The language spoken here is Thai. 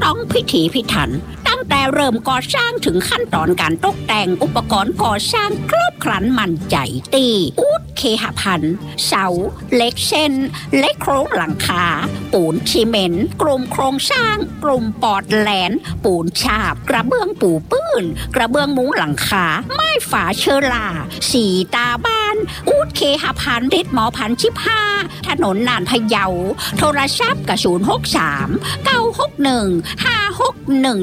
ต้องพิถีพิถันตั้งแต่เริ่มก่อสร้างถึงขั้นตอนการตกแต่งอุปกรณ์ก่อสร้างครบครันมั่นใจตีอูดเคหพันธ์เสาเหล็กเส้นเล็กโครงหลังคาปูนซีเมนต์กลุ่มโครงสร้างกลุ่มปอดแหลนปูนฉาบกระเบื้องปูปื้นกระเบื้องมุ้งหลังคาไม้ฝาเชอราสีตาบ้านอูดเคหพันธ์ริดหมอพันชิบห้าถนนน่านพะเยาโทรศัพท์กะ063 961 561